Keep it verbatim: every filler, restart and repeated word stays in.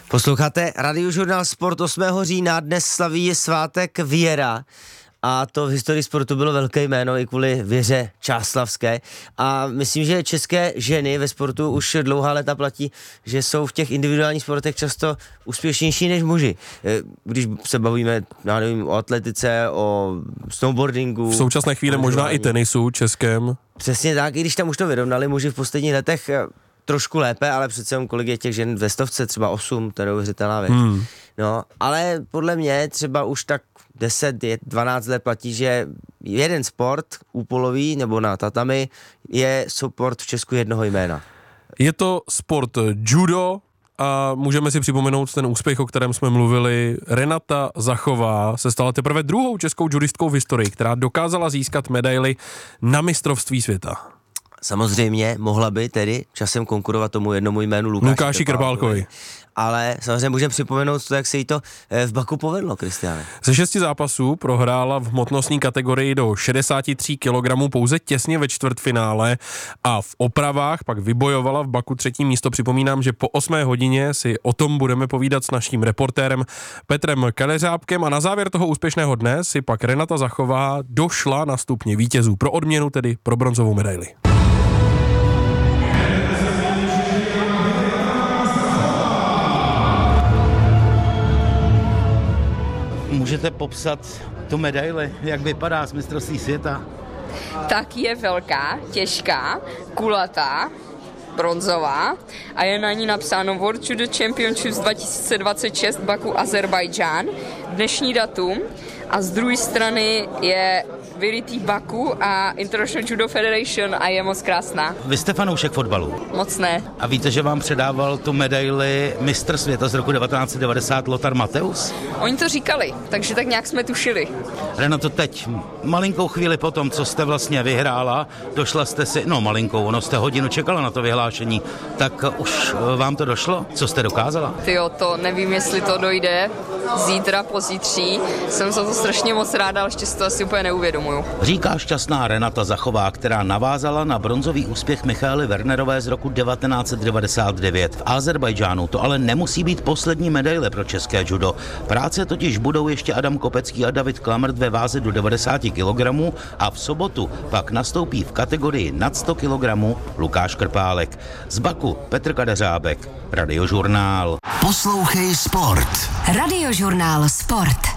Posloucháte Radiožurnál Sport osmého října, dnes slaví svátek Věra. A to v historii sportu bylo velké jméno i kvůli Věře Čáslavské. A myslím, že české ženy ve sportu už dlouhá léta platí, že jsou v těch individuálních sportech často úspěšnější než muži. Když se bavíme, já nevím, o atletice, o snowboardingu. V současné chvíli možná i tenisu českém. Přesně tak, i když tam už to vyrovnali muži v posledních letech trošku lépe, ale přece jen kolik je těch žen ve stovce, třeba osm, to je neuvěřitelná věc. Hmm. No, ale podle mě třeba už tak deset, dvanáct let platí, že jeden sport úpolový nebo na tatami je sport v Česku jednoho jména. Je to sport judo a můžeme si připomenout ten úspěch, o kterém jsme mluvili. Renata Zachová se stala teprve druhou českou judistkou v historii, která dokázala získat medaili na mistrovství světa. Samozřejmě mohla by tedy časem konkurovat tomu jednomu jménu Lukáši, Lukáši Krpálkovi. Ale samozřejmě můžeme připomenout to, jak se jí to v Baku povedlo, Kristiáne. Ze šesti zápasů prohrála v hmotnostní kategorii do šedesát tři kilogramů pouze těsně ve čtvrtfinále a v opravách pak vybojovala v Baku třetí místo. Připomínám, že po osmé hodině si o tom budeme povídat s naším reportérem Petrem Kaleřábkem a na závěr toho úspěšného dne si pak Renata Zachová došla na stupně vítězů, pro odměnu tedy pro bronzovou medaili. Můžete popsat tu medaili, jak vypadá z mistrovství světa? Tak je velká, těžká, kulatá, bronzová a je na ní napsáno World Judo Championships dva tisíce dvacet šest Baku, Azerbajdžán, dnešní datum a z druhé strany je vyrytý Baku a International Judo Federation a je moc krásná. Vy jste fanoušek fotbalu? Moc ne. A víte, že vám předával tu medaili mistr světa z roku devatenáct set devadesát Lothar Matthäus? Oni to říkali, takže tak nějak jsme tušili. Renato, teď malinkou chvíli potom, co jste vlastně vyhrála, došla jste si, no malinkou, ono jste hodinu čekala na to vyhlášení, tak už vám to došlo? Co jste dokázala? Tyjo, to nevím, jestli to dojde zítra, pozítří. Jsem za to strašně moc ráda, ale ještě si to asi úplně neuvědomuju. Říká šťastná Renata Zachová, která navázala na bronzový úspěch Michaely Wernerové z roku devatenáct set devadesát devět. V Azerbajdžánu to ale nemusí být poslední medaile pro české judo. Práce totiž budou ještě Adam Kopecký a David Klamrt ve váze do devadesát kilogramů a v sobotu pak nastoupí v kategorii nad sto kilogramů Lukáš Krpálek. Z Baku Petr Kadeřábek, Radiožurnál. Poslouchej sport. Radiožurnál Sport.